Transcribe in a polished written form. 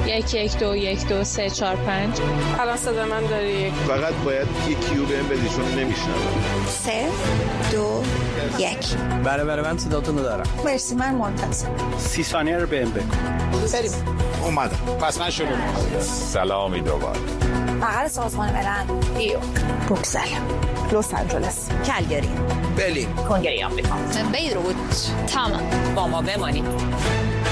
1121234 الان صدا من داری؟ فقط باید یک کیو بهم بدی چون نمیشنوم. 3 2 1. بله من صداتون رو دارم. مرسی، من منتظر. 30 ثانیه رو بهم بگو. بریم. اومدم. پس من شروع می‌کنم. سلامی دوباره. مقر سازمان ملل، نیویورک، بروکسل، لس آنجلس، کلگری، برلین، کنگره آمریکا، بیروت. تمام. با ما بمانید.